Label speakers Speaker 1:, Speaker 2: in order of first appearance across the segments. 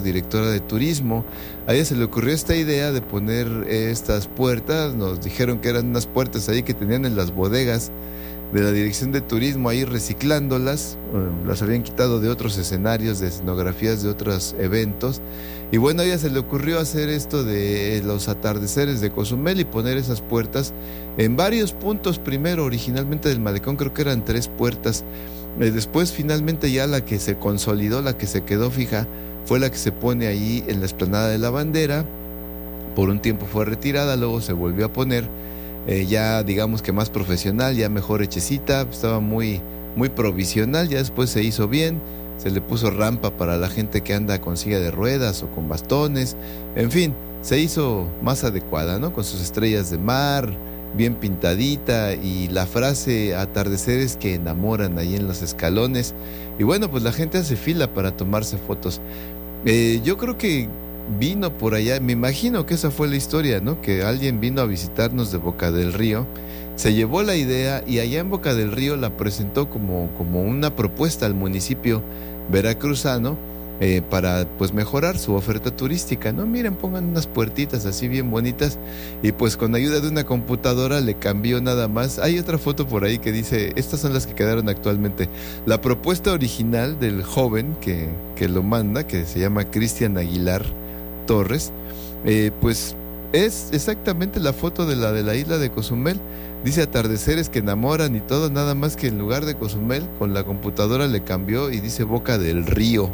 Speaker 1: directora de turismo. A ella se le ocurrió esta idea de poner estas puertas. Nos dijeron que eran unas puertas ahí que tenían en las bodegas de la dirección de turismo, ahí reciclándolas. Las habían quitado de otros escenarios, de escenografías de otros eventos. Y bueno, a ella se le ocurrió hacer esto de los atardeceres de Cozumel y poner esas puertas en varios puntos. Primero, originalmente del malecón, creo que eran 3 puertas. Después, finalmente, ya la que se consolidó, la que se quedó fija, fue la que se pone ahí en la explanada de la Bandera. Por un tiempo fue retirada, luego se volvió a poner, ya digamos que más profesional, ya mejor hechecita. Estaba muy, muy provisional, ya después se hizo bien. Se le puso rampa para la gente que anda con silla de ruedas o con bastones. En fin, se hizo más adecuada, ¿no? Con sus estrellas de mar, bien pintadita, y la frase atardeceres que enamoran ahí en los escalones. Y bueno, pues la gente hace fila para tomarse fotos. Yo creo que vino por allá, me imagino que esa fue la historia, ¿no? Que alguien vino a visitarnos de Boca del Río, se llevó la idea y allá en Boca del Río la presentó como una propuesta al municipio veracruzano, para pues mejorar su oferta turística, ¿no? Miren, pongan unas puertitas así bien bonitas, y pues con ayuda de una computadora le cambió nada más. Hay otra foto por ahí que dice, estas son las que quedaron actualmente. La propuesta original del joven que lo manda, que se llama Cristian Aguilar Torres, pues es exactamente la foto de la isla de Cozumel. Dice atardeceres que enamoran y todo, nada más que en lugar de Cozumel, con la computadora le cambió y dice Boca del Río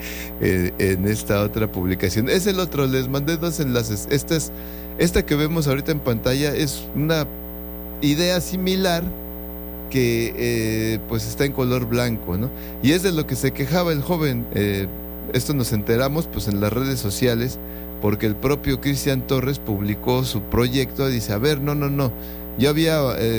Speaker 1: en esta otra publicación. Es el otro, les mandé 2 enlaces. Esta que vemos ahorita en pantalla es una idea similar que pues está en color blanco, ¿no? Y es de lo que se quejaba el joven. Esto nos enteramos pues en las redes sociales, porque el propio Cristian Torres publicó su proyecto. Dice, a ver, no, yo había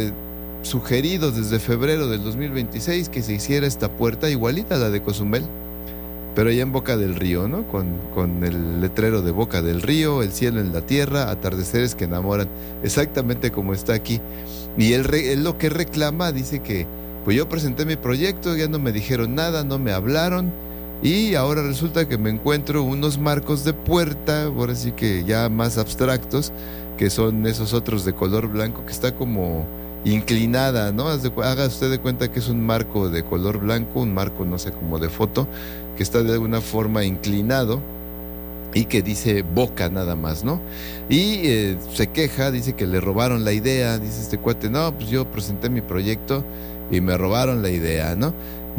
Speaker 1: sugerido desde febrero del 2026 que se hiciera esta puerta igualita a la de Cozumel, pero allá en Boca del Río, ¿no? Con el letrero de Boca del Río, el cielo en la tierra, atardeceres que enamoran, exactamente como está aquí. Y él lo que reclama, dice que pues yo presenté mi proyecto, ya no me dijeron nada, no me hablaron, y ahora resulta que me encuentro unos marcos de puerta, ahora sí que ya más abstractos, que son esos otros de color blanco, que está como inclinada, ¿no? Haga usted de cuenta que es un marco de color blanco, un marco, no sé, como de foto, que está de alguna forma inclinado y que dice Boca nada más, ¿no? Y se queja, dice que le robaron la idea. Dice este cuate, no, pues yo presenté mi proyecto y me robaron la idea, ¿no?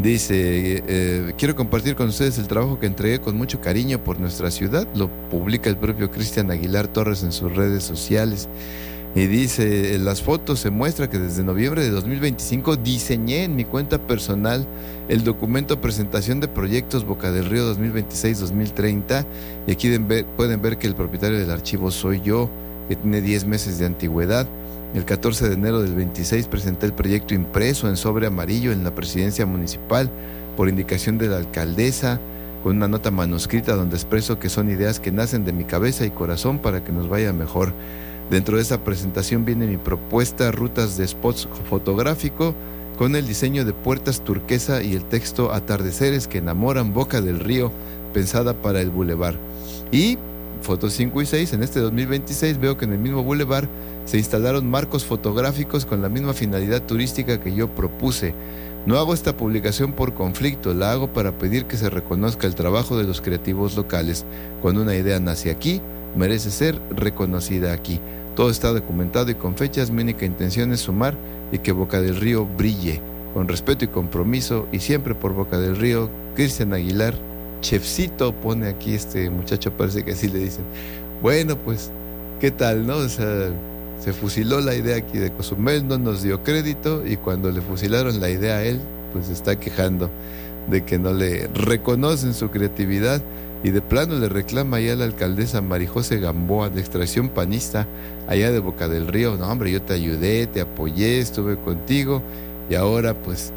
Speaker 1: Dice, quiero compartir con ustedes el trabajo que entregué con mucho cariño por nuestra ciudad. Lo publica el propio Cristian Aguilar Torres en sus redes sociales. Y dice, en las fotos se muestra que desde noviembre de 2025 diseñé en mi cuenta personal el documento presentación de proyectos Boca del Río 2026-2030. Y aquí pueden ver que el propietario del archivo soy yo, que tiene 10 meses de antigüedad. El 14 de enero del 26 presenté el proyecto impreso en sobre amarillo en la presidencia municipal por indicación de la alcaldesa, con una nota manuscrita donde expreso que son ideas que nacen de mi cabeza y corazón para que nos vaya mejor. Dentro de esa presentación viene mi propuesta, rutas de spots fotográfico, con el diseño de puertas turquesa y el texto atardeceres que enamoran Boca del Río, pensada para el bulevar. Y fotos 5 y 6, en este 2026 veo que en el mismo bulevar se instalaron marcos fotográficos con la misma finalidad turística que yo propuse. No hago esta publicación por conflicto, la hago para pedir que se reconozca el trabajo de los creativos locales. Cuando una idea nace aquí, merece ser reconocida aquí. Todo está documentado y con fechas. Mi única intención es sumar y que Boca del Río brille, con respeto y compromiso, y siempre por Boca del Río. Cristian Aguilar, chefcito, pone aquí este muchacho, parece que así le dicen. Bueno, pues, ¿qué tal, no? O sea, se fusiló la idea aquí de Cozumel, no nos dio crédito, y cuando le fusilaron la idea a él, pues se está quejando de que no le reconocen su creatividad, y de plano le reclama allá a la alcaldesa Marijose Gamboa, de extracción panista, allá de Boca del Río. No, hombre, yo te ayudé, te apoyé, estuve contigo, y ahora pues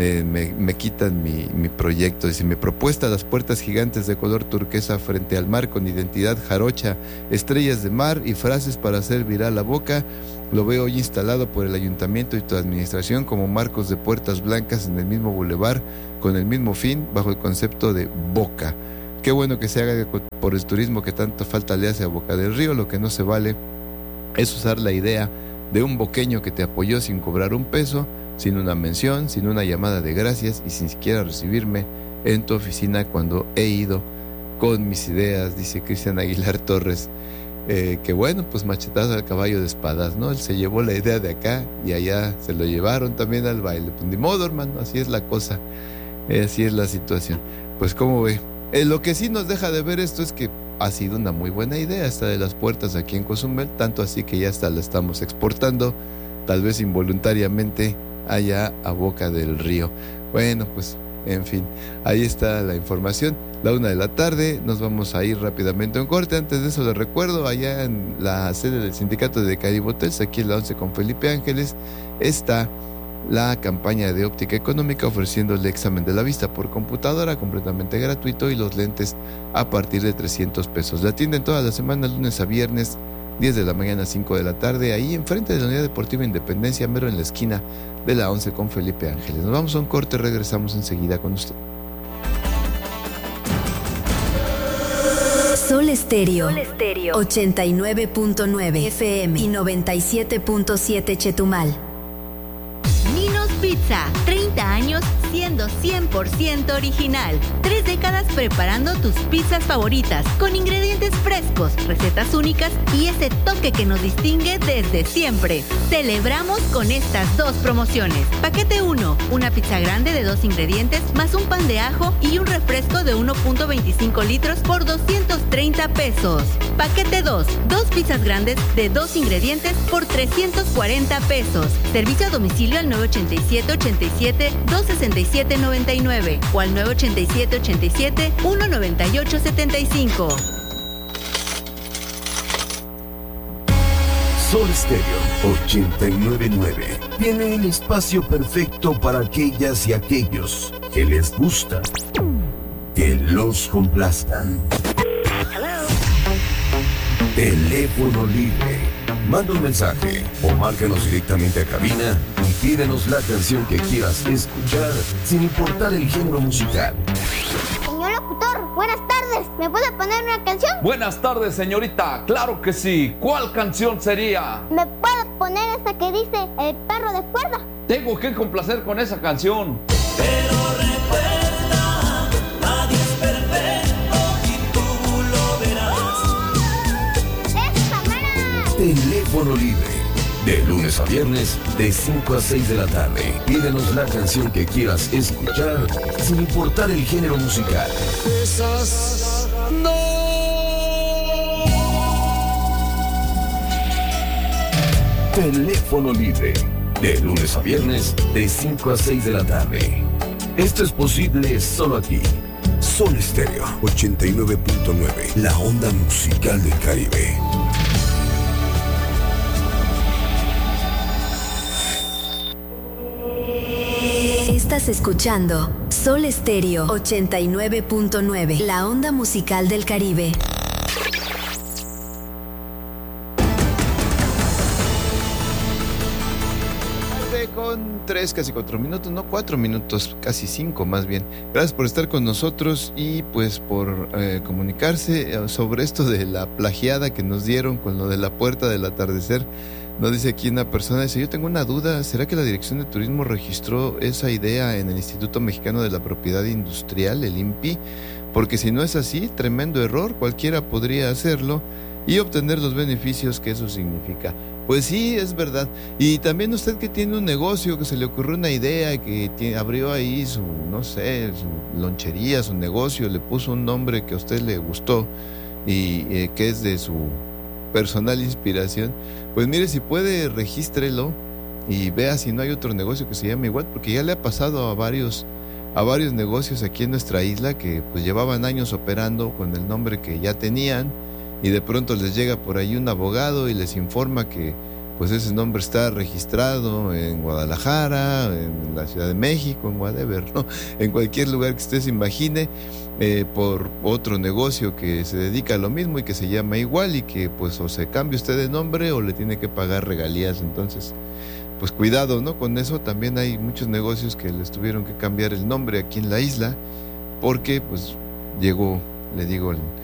Speaker 1: me quitan mi proyecto. Dice, mi propuesta, las puertas gigantes de color turquesa frente al mar con identidad jarocha, estrellas de mar y frases para hacer viral la Boca, lo veo hoy instalado por el ayuntamiento y tu administración como marcos de puertas blancas en el mismo bulevar, con el mismo fin, bajo el concepto de Boca. Qué bueno que se haga por el turismo que tanta falta le hace a Boca del Río. Lo que no se vale es usar la idea de un boqueño que te apoyó sin cobrar un peso, sin una mención, sin una llamada de gracias y sin siquiera recibirme en tu oficina cuando he ido con mis ideas, dice Cristian Aguilar Torres. Que bueno, pues machetazo al caballo de espadas, ¿no? Él se llevó la idea de acá y allá se lo llevaron también al baile. Pues ni modo, hermano, así es la cosa, así es la situación. Pues como ve, lo que sí nos deja de ver esto es que ha sido una muy buena idea esta de las puertas aquí en Cozumel, tanto así que ya hasta la estamos exportando, tal vez involuntariamente, allá a Boca del Río. Bueno, pues en fin, ahí está la información. 1:00 p.m, nos vamos a ir rápidamente a un corte. Antes de eso les recuerdo, allá en la sede del sindicato de Caribe Hotels, aquí en la 11 con Felipe Ángeles, está la campaña de óptica económica ofreciendo el examen de la vista por computadora completamente gratuito y los lentes a partir de 300 pesos. La atienden toda la semana, lunes a viernes, 10 de la mañana a 5 de la tarde, ahí enfrente de la Unidad Deportiva Independencia, mero en la esquina de la 11 con Felipe Ángeles. Nos vamos a un corte, regresamos enseguida con usted.
Speaker 2: Sol Estéreo 89.9 FM y 97.7 Chetumal.
Speaker 3: Ninos Pizza, 30 años siendo 100% original. 3 décadas preparando tus pizzas favoritas con ingredientes frescos, recetas únicas y ese toque que nos distingue desde siempre. Celebramos con estas 2 promociones. Paquete 1, una pizza grande de 2 ingredientes más un pan de ajo y un refresco de 1.25 litros por 230 pesos. Paquete 2, 2 pizzas grandes de 2 ingredientes por 340 pesos. Servicio a domicilio al 987-87-267-99 o al 987-87-198-75.
Speaker 4: Sol Estéreo 89.9 tiene el espacio perfecto para aquellas y aquellos que les gusta que los complazcan. Teléfono libre. Manda un mensaje o márcanos directamente a cabina y pídenos la canción que quieras escuchar sin importar el género musical.
Speaker 5: Señor locutor, buenas tardes. ¿Me puede poner una canción?
Speaker 6: Buenas tardes, señorita. Claro que sí. ¿Cuál canción sería?
Speaker 5: ¿Me puede poner esa que dice El perro de cuerda?
Speaker 6: Tengo que complacer con esa canción.
Speaker 7: Pero recuerda, nadie es perfecto y tú lo verás.
Speaker 5: ¡Esa mera!
Speaker 4: Teléfono libre. De lunes a viernes, de 5 a 6 de la tarde. Pídenos la canción que quieras escuchar, sin importar el género musical.
Speaker 7: Esas no.
Speaker 4: Teléfono libre. De lunes a viernes, de 5 a 6 de la tarde. Esto es posible solo aquí. Sol Estéreo 89.9. La onda musical del Caribe.
Speaker 2: Estás escuchando Sol Estéreo 89.9, la onda musical del Caribe.
Speaker 1: Con 3, casi 4 minutos, no 4 minutos, casi 5 más bien. Gracias por estar con nosotros y pues por comunicarse sobre esto de la plagiada que nos dieron con lo de la puerta del atardecer. Nos dice aquí una persona, dice, yo tengo una duda, ¿será que la Dirección de Turismo registró esa idea en el Instituto Mexicano de la Propiedad Industrial, el INPI? Porque si no es así, tremendo error, cualquiera podría hacerlo y obtener los beneficios que eso significa. Pues sí, es verdad. Y también usted que tiene un negocio, que se le ocurrió una idea, que abrió ahí su, no sé, su lonchería, su negocio, le puso un nombre que a usted le gustó y que es de su personal inspiración, pues mire, si puede, regístrelo y vea si no hay otro negocio que se llame igual, porque ya le ha pasado a varios negocios aquí en nuestra isla que pues llevaban años operando con el nombre que ya tenían y de pronto les llega por ahí un abogado y les informa que pues ese nombre está registrado en Guadalajara, en la Ciudad de México, en whatever, ¿no? En cualquier lugar que usted se imagine, por otro negocio que se dedica a lo mismo y que se llama igual y que pues o se cambia usted de nombre o le tiene que pagar regalías. Entonces, pues cuidado, ¿no? Con eso también hay muchos negocios que les tuvieron que cambiar el nombre aquí en la isla porque pues llegó le digo